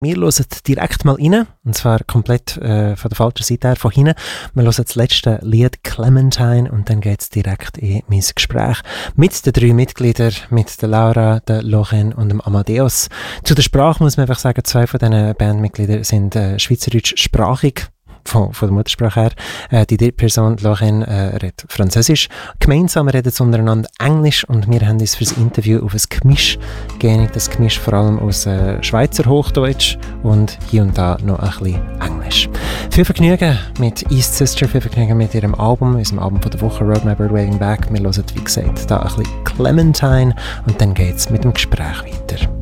Wir hören direkt mal rein, und zwar komplett von der falschen Seite her, von hinten. Wir hören das letzte Lied Clementine und dann geht es direkt in mein Gespräch mit den 3 Mitgliedern, mit der Laura, der Lorraine und dem Amadeus. Zu der Sprache muss man einfach sagen, 2 von diesen Bandmitgliedern sind schweizerdeutschsprachig. Von der Muttersprache her. Die dritte Person, Lorraine, redet Französisch. Gemeinsam reden sie untereinander Englisch und wir haben uns für das Interview auf ein Gemisch geeinigt. Das Gemisch vor allem aus Schweizer Hochdeutsch und hier und da noch ein bisschen Englisch. Viel Vergnügen mit East Sister, viel Vergnügen mit ihrem Album, unserem Album von der Woche, Road My Bird Waving Back. Wir hören, wie gesagt, da ein bisschen Clementine und dann geht es mit dem Gespräch weiter.